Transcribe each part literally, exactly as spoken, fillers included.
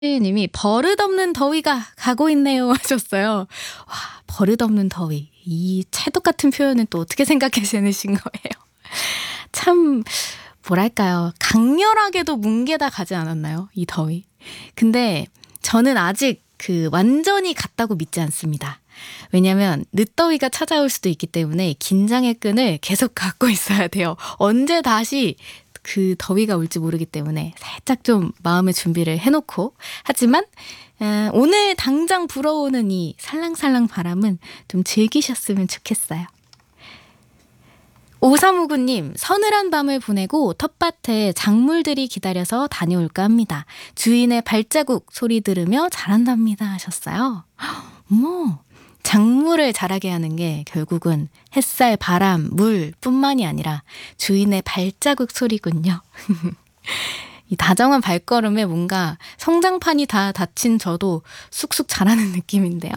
님이 "버릇없는 더위가 가고 있네요." 하셨어요. 와, 버릇없는 더위. 이 찰떡 같은 표현은 또 어떻게 생각해 지내신 거예요? 참 뭐랄까요. 강렬하게도 뭉개다 가지 않았나요? 이 더위. 근데 저는 아직 그 완전히 갔다고 믿지 않습니다. 왜냐면 늦더위가 찾아올 수도 있기 때문에 긴장의 끈을 계속 갖고 있어야 돼요. 언제 다시 그 더위가 올지 모르기 때문에 살짝 좀 마음의 준비를 해놓고, 하지만 에, 오늘 당장 불어오는 이 살랑살랑 바람은 좀 즐기셨으면 좋겠어요. 오삼오구 님, 서늘한 밤을 보내고 텃밭에 작물들이 기다려서 다녀올까 합니다. 주인의 발자국 소리 들으며 잘한답니다 하셨어요. 어머, 작물을 자라게 하는 게 결국은 햇살, 바람, 물 뿐만이 아니라 주인의 발자국 소리군요. 이 다정한 발걸음에 뭔가 성장판이 다 닫힌 저도 쑥쑥 자라는 느낌인데요.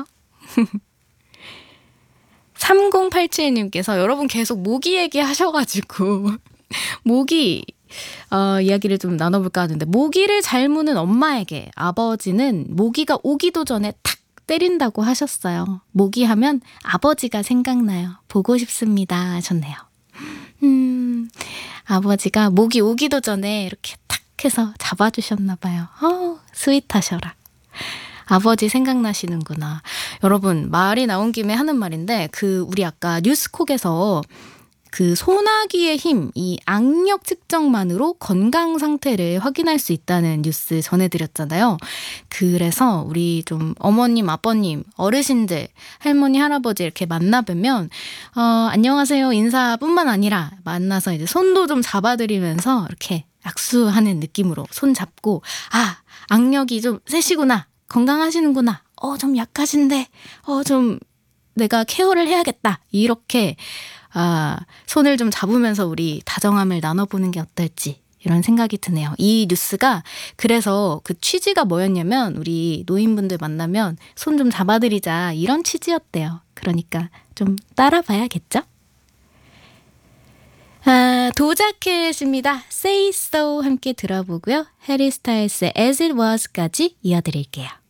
삼공팔칠 님께서 여러분 계속 모기 얘기 하셔가지고 모기 어, 이야기를 좀 나눠볼까 하는데, 모기를 잘 무는 엄마에게 아버지는 모기가 오기도 전에 탁 때린다고 하셨어요. 모기 하면 아버지가 생각나요. 보고 싶습니다 하셨네요. 음, 아버지가 모기 오기도 전에 이렇게 탁 해서 잡아주셨나 봐요. 어, 스윗하셔라. 아버지 생각나시는구나. 여러분, 말이 나온 김에 하는 말인데, 그 우리 아까 뉴스콕에서 그 소나기의 힘, 이 악력 측정만으로 건강 상태를 확인할 수 있다는 뉴스 전해드렸잖아요. 그래서 우리 좀 어머님, 아버님, 어르신들, 할머니, 할아버지 이렇게 만나뵈면 어, 안녕하세요 인사뿐만 아니라 만나서 이제 손도 좀 잡아드리면서 이렇게 악수하는 느낌으로 손 잡고, 아, 악력이 좀 세시구나, 건강하시는구나, 어, 좀 약하신데, 어, 좀 내가 케어를 해야겠다, 이렇게 아, 손을 좀 잡으면서 우리 다정함을 나눠보는 게 어떨지, 이런 생각이 드네요. 이 뉴스가 그래서 그 취지가 뭐였냐면, 우리 노인분들 만나면 손 좀 잡아드리자, 이런 취지였대요. 그러니까 좀 따라봐야겠죠? 아, 도자켓입니다. Say So 함께 들어보고요. 해리 스타일스의 As It Was까지 이어드릴게요.